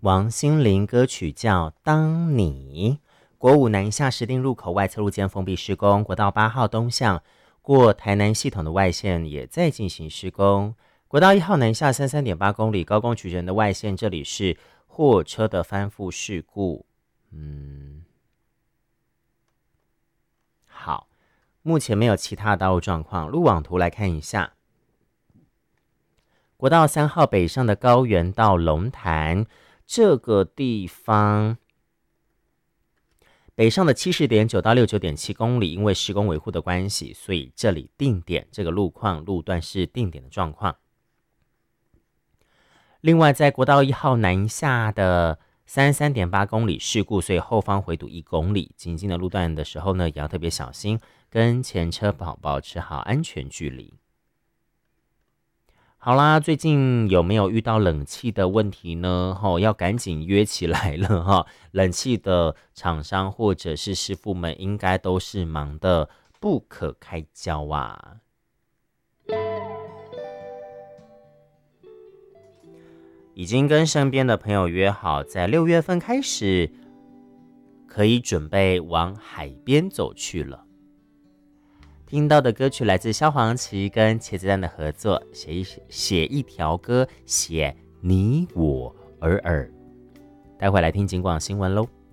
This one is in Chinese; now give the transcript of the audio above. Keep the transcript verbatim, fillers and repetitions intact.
王心凌歌曲叫《当你》。国五南下石碇入口外侧路间封闭施工，国道八号东向过台南系统的外线也在进行施工。国道一号南下三十三点八公里高工局人的外线，这里是货车的翻覆事故。嗯，好，目前没有其他道路状况。路网图来看一下，国道三号北上的高原到龙潭这个地方，北上的 七十点九 到 六十九点七 公里，因为施工维护的关系，所以这里定点这个路况路段是定点的状况。另外在国道一号南下的 三十三点八 公里事故，所以后方回堵一公里，行进的路段的时候呢，也要特别小心，跟前车保保持好安全距离。好啦，最近有没有遇到冷气的问题呢？哦，要赶紧约起来了哈！冷气的厂商或者是师傅们，应该都是忙得不可开交啊。已经跟身边的朋友约好，在六月份开始，可以准备往海边走去了。听到的歌曲来自萧煌奇跟茄子蛋的合作，写一写一条歌，写你我尔尔。待会来听警广新闻喽。